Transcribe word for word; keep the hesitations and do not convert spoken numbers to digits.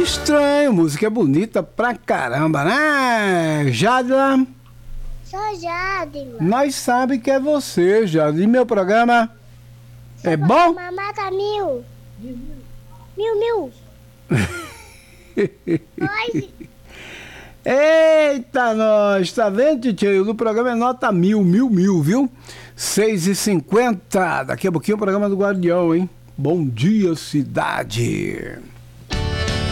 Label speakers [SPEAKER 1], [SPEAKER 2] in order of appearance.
[SPEAKER 1] Estranho, música bonita pra caramba, né, Jadla?
[SPEAKER 2] Sou Jadla.
[SPEAKER 1] Nós sabe que é você, Jadla. E meu programa
[SPEAKER 2] Seu
[SPEAKER 1] é bom?
[SPEAKER 2] programa mata mil. Mil, mil. Oi.
[SPEAKER 1] Eita, nós, tá vendo, tio? O programa é nota mil, mil, mil, viu? seis e cinquenta. Daqui a pouquinho o programa do Guardião, hein? Bom dia, cidade.